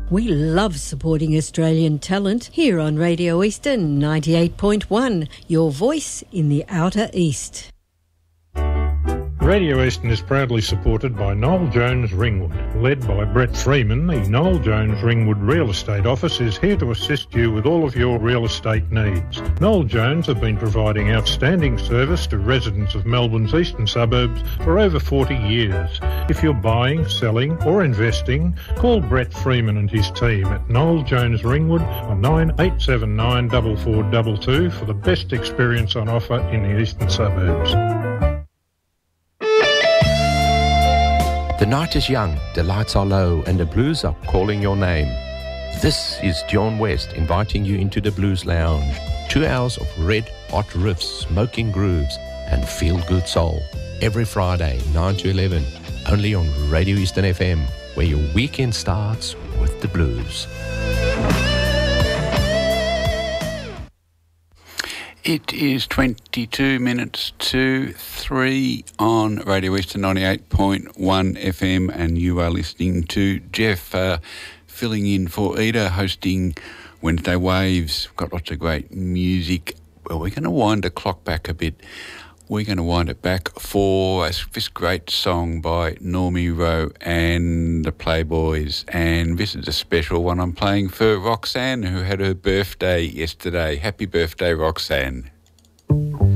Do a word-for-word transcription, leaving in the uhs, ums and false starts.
We love supporting Australian talent here on Radio Eastern ninety-eight point one, your voice in the Outer East. Radio Eastern is proudly supported by Noel Jones Ringwood. Led by Brett Freeman, the Noel Jones Ringwood Real Estate Office is here to assist you with all of your real estate needs. Noel Jones have been providing outstanding service to residents of Melbourne's eastern suburbs for over forty years. If you're buying, selling or investing, call Brett Freeman and his team at Noel Jones Ringwood on nine eight seven nine, four four two two for the best experience on offer in the eastern suburbs. The night is young, the lights are low, and the blues are calling your name. This is John West inviting you into the Blues Lounge. Two hours of red, hot riffs, smoking grooves, and feel-good soul. Every Friday, nine to eleven, only on Radio Eastern F M, where your weekend starts with the blues. It is twenty-two minutes to three on Radio Eastern ninety-eight point one F M, and you are listening to Jeff uh, filling in for Ida, hosting Wednesday Waves. We've got lots of great music. Well, we're going to wind the clock back a bit. We're going to wind it back for this great song by Normie Rowe and the Playboys. And this is a special one I'm playing for Roxanne, who had her birthday yesterday. Happy birthday, Roxanne.